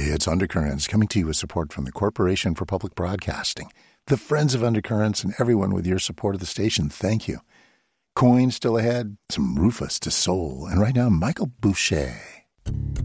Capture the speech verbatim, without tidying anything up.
it's Undercurrents, coming to you with support from the Corporation for Public Broadcasting. The friends of Undercurrents and everyone with your support of the station, thank you. Coin still ahead, some Rufus to Soul, and right now, Michael Boucher.